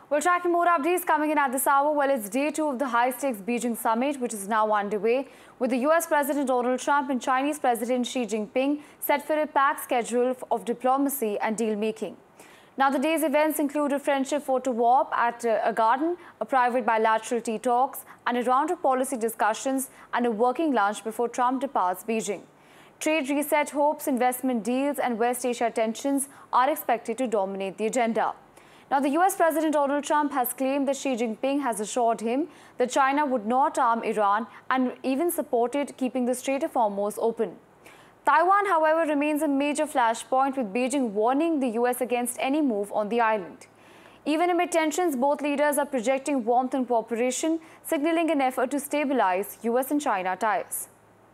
We're tracking more updates coming in at this hour. Well, it's day 2 of the high-stakes Beijing summit, which is now underway, with the US President Donald Trump and Chinese President Xi Jinping set for a packed schedule of diplomacy and deal-making. Now, the day's events include a friendship photo op at a garden, a private bilateral tea talks, and a round of policy discussions and a working lunch before Trump departs Beijing. Trade reset hopes, investment deals, and West Asia tensions are expected to dominate the agenda. Now, the US President Donald Trump has claimed that Xi Jinping has assured him that China would not arm Iran and even supported keeping the Strait of Hormuz open. Taiwan, however, remains a major flashpoint, with Beijing warning the US against any move on the island. Even amid tensions, both leaders are projecting warmth and cooperation, signaling an effort to stabilize US and China ties.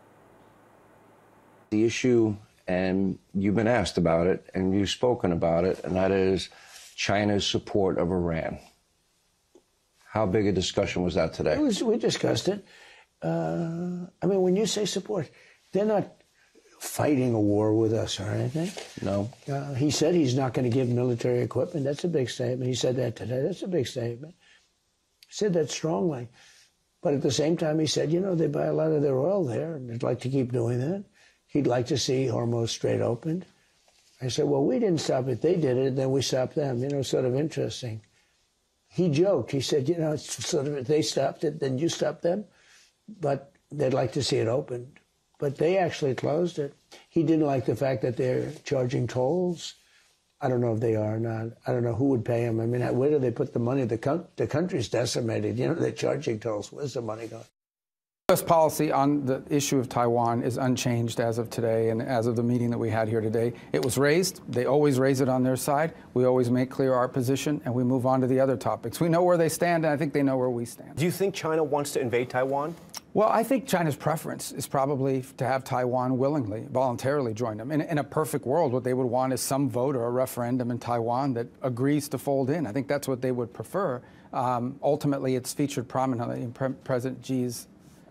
The issue, and you've been asked about it, and you've spoken about it, and that is China's support of Iran. How big a discussion was that today? We discussed it. I mean, when you say support, they're not fighting a war with us or anything. No. He said he's not going to give military equipment. That's a big statement. He said that today. That's a big statement. He said that strongly. But at the same time, he said, you know, they buy a lot of their oil there, and they'd like to keep doing that. He'd like to see Hormuz Strait opened. I said, well, we didn't stop it. They did it, and then we stopped them. You know, sort of interesting. He joked. He said, you know, it's sort of, if they stopped it, then you stopped them. But they'd like to see it opened. But they actually closed it. He didn't like the fact that they're charging tolls. I don't know if they are or not. I don't know who would pay them. I mean, where do they put the money? The country's decimated. You know, they're charging tolls. Where's the money going? U.S. policy on the issue of Taiwan is unchanged as of today and as of the meeting that we had here today. It was raised. They always raise it on their side. We always make clear our position, and we move on to the other topics. We know where they stand, and I think they know where we stand. Do you think China wants to invade Taiwan? Well, I think China's preference is probably to have Taiwan willingly, voluntarily join them. In a perfect world, what they would want is some vote or a referendum in Taiwan that agrees to fold in. I think that's what they would prefer. Ultimately, it's featured prominently in President Xi's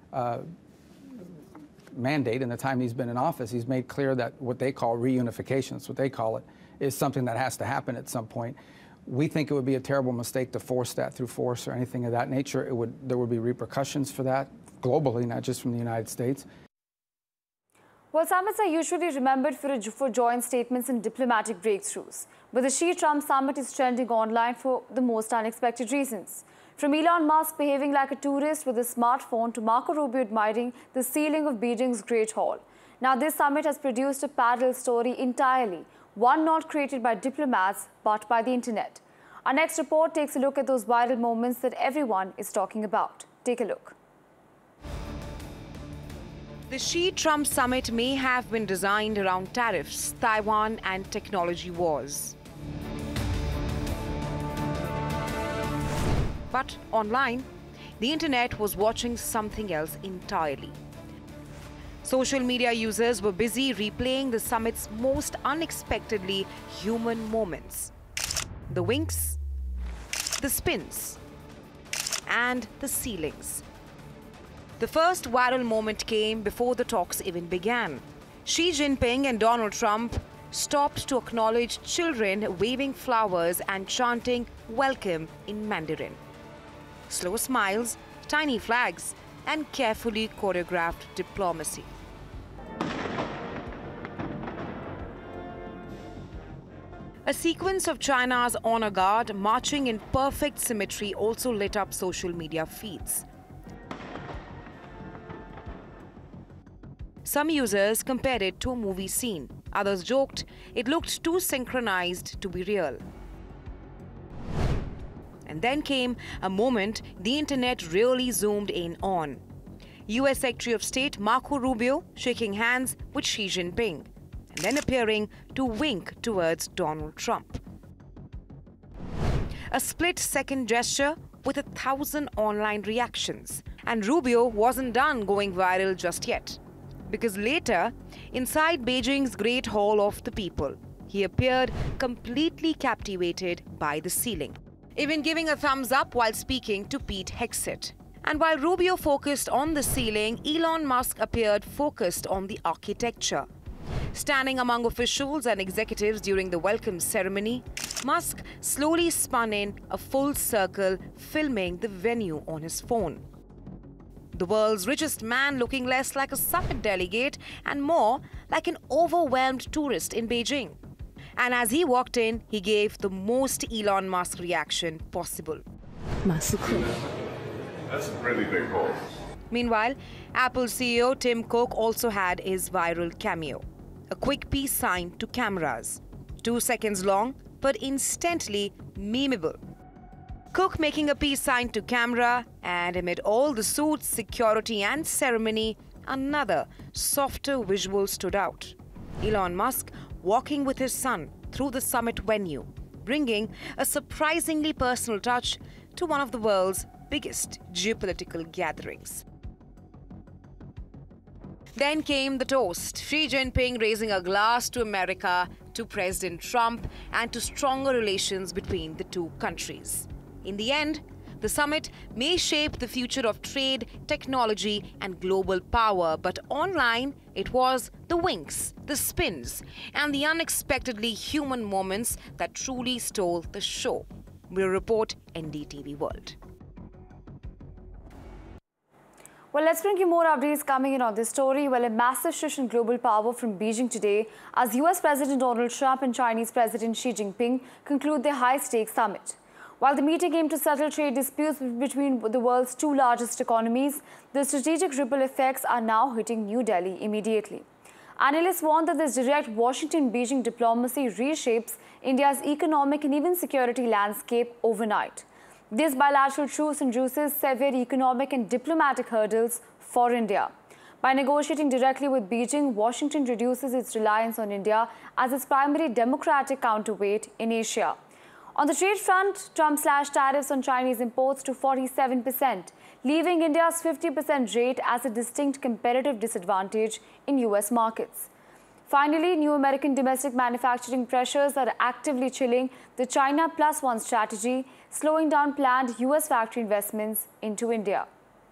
mandate in the time he's been in office. He's made clear that what they call reunification, that's what they call it, is something that has to happen at some point. We think it would be a terrible mistake to force that through force or anything of that nature. There would be repercussions for that globally, not just from the United States. Well, summits are usually remembered for joint statements and diplomatic breakthroughs. But the Xi-Trump summit is trending online for the most unexpected reasons. From Elon Musk behaving like a tourist with a smartphone to Marco Rubio admiring the ceiling of Beijing's Great Hall. Now, this summit has produced a parallel story entirely, one not created by diplomats, but by the internet. Our next report takes a look at those viral moments that everyone is talking about. Take a look. The Xi-Trump summit may have been designed around tariffs, Taiwan, and technology wars. But online, the internet was watching something else entirely. Social media users were busy replaying the summit's most unexpectedly human moments. The winks, the spins, and the ceilings. The first viral moment came before the talks even began. Xi Jinping and Donald Trump stopped to acknowledge children waving flowers and chanting "Welcome" in Mandarin. Slow smiles, tiny flags, and carefully choreographed diplomacy. A sequence of China's honor guard marching in perfect symmetry also lit up social media feeds. Some users compared it to a movie scene. Others joked it looked too synchronized to be real. And then came a moment the internet really zoomed in on. US Secretary of State Marco Rubio shaking hands with Xi Jinping, and then appearing to wink towards Donald Trump. A split-second gesture with 1,000 online reactions. And Rubio wasn't done going viral just yet. Because later, inside Beijing's Great Hall of the People, he appeared completely captivated by the ceiling, even giving a thumbs up while speaking to Pete Hegseth. And while Rubio focused on the ceiling, Elon Musk appeared focused on the architecture. Standing among officials and executives during the welcome ceremony, Musk slowly spun in a full circle, filming the venue on his phone. The world's richest man looking less like a summit delegate and more like an overwhelmed tourist in Beijing. And as he walked in, he gave the most Elon Musk reaction possible. That's a pretty big hole. Meanwhile, Apple CEO Tim Cook also had his viral cameo. A quick peace sign to cameras. 2 seconds long, but instantly memeable. Cook making a peace sign to camera, and amid all the suits, security and ceremony, another softer visual stood out. Elon Musk walking with his son through the summit venue, bringing a surprisingly personal touch to one of the world's biggest geopolitical gatherings. Then came the toast, Xi Jinping raising a glass to America, to President Trump, and to stronger relations between the two countries. In the end, the summit may shape the future of trade, technology, and global power, but online it was the winks, the spins, and the unexpectedly human moments that truly stole the show. We'll report NDTV World. Well, let's bring you more updates coming in on this story. Well, a massive shift in global power from Beijing today as US President Donald Trump and Chinese President Xi Jinping conclude their high-stakes summit. While the meeting aimed to settle trade disputes between the world's two largest economies, the strategic ripple effects are now hitting New Delhi immediately. Analysts warn that this direct Washington-Beijing diplomacy reshapes India's economic and even security landscape overnight. This bilateral truce introduces severe economic and diplomatic hurdles for India. By negotiating directly with Beijing, Washington reduces its reliance on India as its primary democratic counterweight in Asia. On the trade front, Trump slashed tariffs on Chinese imports to 47%, leaving India's 50% rate as a distinct competitive disadvantage in US markets. Finally, new American domestic manufacturing pressures are actively chilling the China Plus One strategy, slowing down planned US factory investments into India.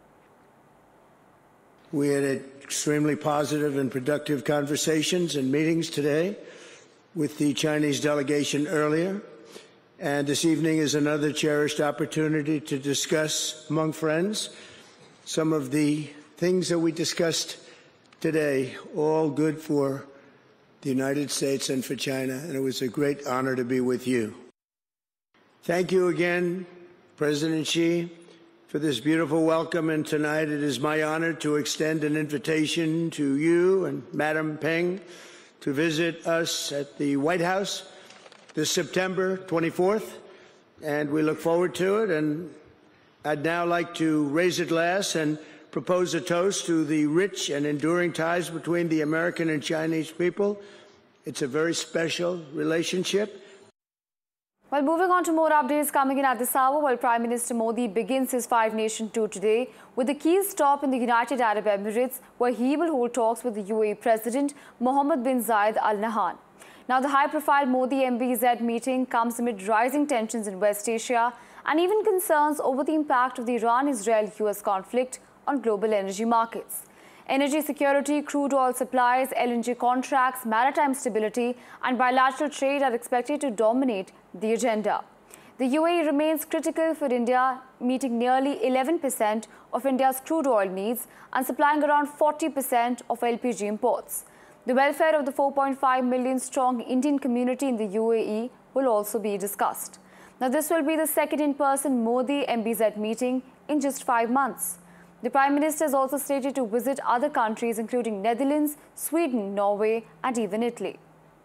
We had extremely positive and productive conversations and meetings today with the Chinese delegation earlier. And this evening is another cherished opportunity to discuss among friends some of the things that we discussed today, all good for the United States and for China, and it was a great honor to be with you. Thank you again, President Xi, for this beautiful welcome, and tonight it is my honor to extend an invitation to you and Madam Peng to visit us at the White House this September 24th, and we look forward to it. And I'd now like to raise a glass and propose a toast to the rich and enduring ties between the American and Chinese people. It's a very special relationship. Well, moving on to more updates coming in at this hour, while Prime Minister Modi begins his five-nation tour today with a key stop in the United Arab Emirates, where he will hold talks with the UAE President Mohammed bin Zayed Al Nahyan. Now, the high-profile Modi-MBZ meeting comes amid rising tensions in West Asia and even concerns over the impact of the Iran-Israel-US conflict on global energy markets. Energy security, crude oil supplies, LNG contracts, maritime stability and bilateral trade are expected to dominate the agenda. The UAE remains critical for India, meeting nearly 11% of India's crude oil needs and supplying around 40% of LPG imports. The welfare of the 4.5 million strong Indian community in the UAE will also be discussed. Now, this will be the second in-person Modi-MBZ meeting in just 5 months. The Prime Minister is also slated to visit other countries including Netherlands, Sweden, Norway and even Italy.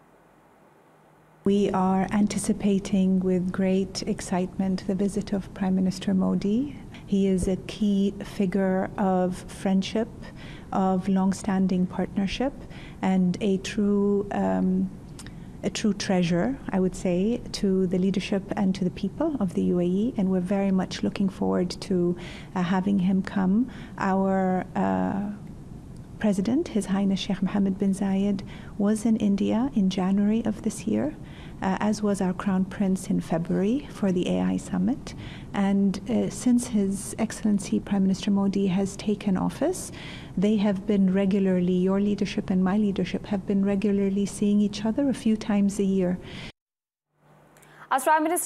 We are anticipating with great excitement the visit of Prime Minister Modi. He is a key figure of friendship, of long-standing partnership, and a true treasure, I would say, to the leadership and to the people of the UAE. And we're very much looking forward to having him come. Our President, His Highness Sheikh Mohammed bin Zayed, was in India in January of this year, as was our Crown Prince in February for the AI Summit. And since His Excellency Prime Minister Modi has taken office, they have been regularly, your leadership and my leadership have been regularly seeing each other a few times a year. As Prime Minister